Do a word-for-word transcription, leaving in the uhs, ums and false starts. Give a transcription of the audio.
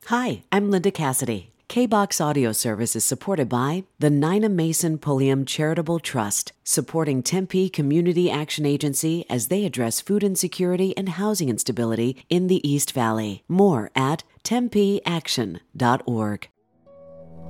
Hi, I'm Linda Cassidy. K-BOX Audio Service is supported by the Nina Mason Pulliam Charitable Trust, supporting Tempe Community Action Agency as they address food insecurity and housing instability in the East Valley. More at tempe action dot org.